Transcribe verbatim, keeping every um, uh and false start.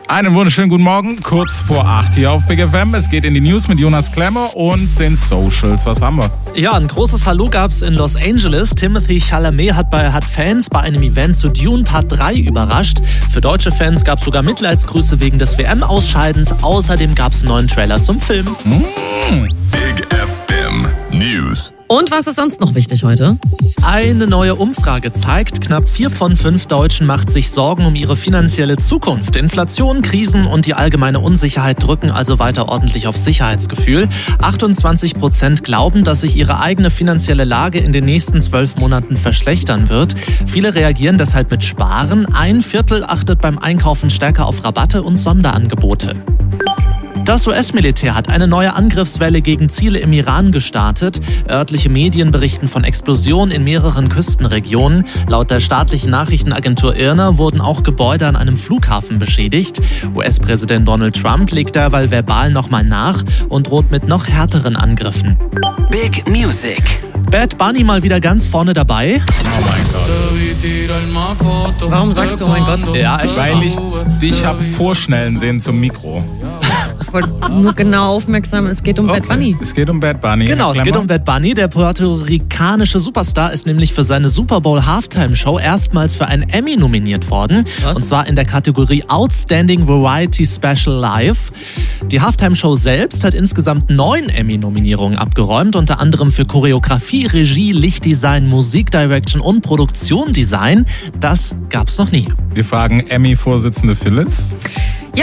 Einen wunderschönen guten Morgen, kurz vor acht hier auf Big F M. Es geht in die News mit Jonas Klemmer und den Socials. Was haben wir? Ja, ein großes Hallo gab's in Los Angeles. Timothy Chalamet hat, bei, hat Fans bei einem Event zu Dune Part drei überrascht. Für deutsche Fans gab's sogar Mitleidsgrüße wegen des W M-Ausscheidens. Außerdem gab's einen neuen Trailer zum Film. Mm. Big F M News. Und was ist sonst noch wichtig heute? Eine neue Umfrage zeigt, knapp vier von fünf Deutschen macht sich Sorgen um ihre finanzielle Zukunft. Inflation, Krisen und die allgemeine Unsicherheit drücken also weiter ordentlich aufs Sicherheitsgefühl. achtundzwanzig Prozent glauben, dass sich ihre eigene finanzielle Lage in den nächsten zwölf Monaten verschlechtern wird. Viele reagieren deshalb mit Sparen. Ein Viertel achtet beim Einkaufen stärker auf Rabatte und Sonderangebote. Das U S-Militär hat eine neue Angriffswelle gegen Ziele im Iran gestartet. Örtliche Medien berichten von Explosionen in mehreren Küstenregionen. Laut der staatlichen Nachrichtenagentur I R N A wurden auch Gebäude an einem Flughafen beschädigt. U S-Präsident Donald Trump legt derweil verbal nochmal nach und droht mit noch härteren Angriffen. Big Music. Bad Bunny mal wieder ganz vorne dabei. Oh mein Gott. Warum sagst du, oh mein Gott? Ja, ich Weil ich dich hab vorschnellen sehen zum Mikro. Ich wollte nur genau aufmerksam, es geht um Bad Bunny. Es geht um Bad Bunny. Genau, es Herr geht Klemmer? um Bad Bunny. Der puerto-ricanische Superstar ist nämlich für seine Super Bowl Halftime Show erstmals für einen Emmy nominiert worden. Was? Und zwar in der Kategorie Outstanding Variety Special Live. Die Halftime Show selbst hat insgesamt neun Emmy-Nominierungen abgeräumt, unter anderem für Choreografie, Regie, Lichtdesign, Musikdirection und Produktiondesign. Das gab's noch nie. Wir fragen Emmy-Vorsitzende Phyllis. Ja,